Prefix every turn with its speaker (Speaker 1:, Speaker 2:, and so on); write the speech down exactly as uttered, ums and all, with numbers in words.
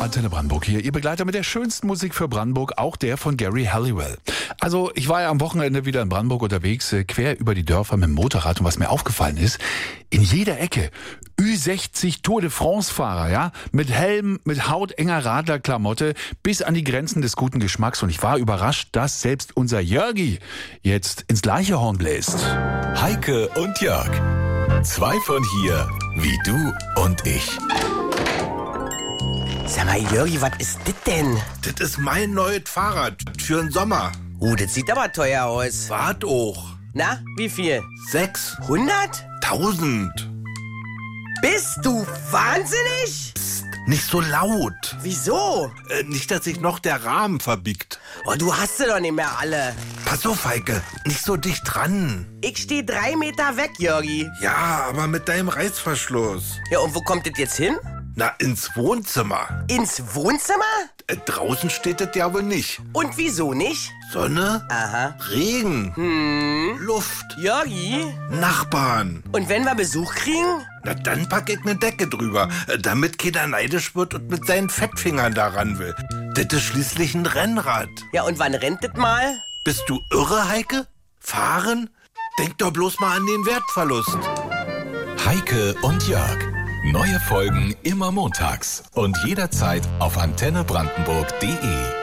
Speaker 1: Antenne Brandenburg hier, Ihr Begleiter mit der schönsten Musik für Brandenburg, auch der von Gary Halliwell. Also ich war ja am Wochenende wieder in Brandenburg unterwegs, quer über die Dörfer mit dem Motorrad, und was mir aufgefallen ist, in jeder Ecke Ü sechzig Tour de France-Fahrer, ja, mit Helm, mit hautenger Radlerklamotte bis an die Grenzen des guten Geschmacks, und ich war überrascht, dass selbst unser Jörgi jetzt ins gleiche Horn bläst.
Speaker 2: Heike und Jörg, zwei von hier, wie du und ich.
Speaker 3: Sag mal, Jörgi, was ist das denn?
Speaker 4: Das ist mein neues Fahrrad für den Sommer.
Speaker 3: Oh, das sieht aber teuer aus.
Speaker 4: Wart auch.
Speaker 3: Na, wie viel?
Speaker 4: Sechs.
Speaker 3: hundert?
Speaker 4: Tausend.
Speaker 3: Bist du wahnsinnig?
Speaker 4: Psst, nicht so laut.
Speaker 3: Wieso?
Speaker 4: Äh, nicht, dass sich noch der Rahmen verbiegt.
Speaker 3: Oh, du hast sie doch nicht mehr alle.
Speaker 4: Pass auf, Heike, nicht so dicht dran.
Speaker 3: Ich stehe drei Meter weg, Jörgi.
Speaker 4: Ja, aber mit deinem Reißverschluss.
Speaker 3: Ja, und wo kommt das jetzt hin?
Speaker 4: Na, ins Wohnzimmer.
Speaker 3: Ins Wohnzimmer?
Speaker 4: Äh, draußen steht das ja wohl nicht.
Speaker 3: Und wieso nicht?
Speaker 4: Sonne,
Speaker 3: Aha.
Speaker 4: Regen,
Speaker 3: Hm.
Speaker 4: Luft,
Speaker 3: Jörgi?
Speaker 4: Nachbarn.
Speaker 3: Und wenn wir Besuch kriegen?
Speaker 4: Na, dann pack ich ne Decke drüber, äh, damit keiner neidisch wird und mit seinen Fettfingern daran will. Das ist schließlich ein Rennrad.
Speaker 3: Ja, und wann rennt das mal?
Speaker 4: Bist du irre, Heike? Fahren? Denk doch bloß mal an den Wertverlust.
Speaker 2: Heike und Jörg. Neue Folgen immer montags und jederzeit auf antenne brandenburg punkt de.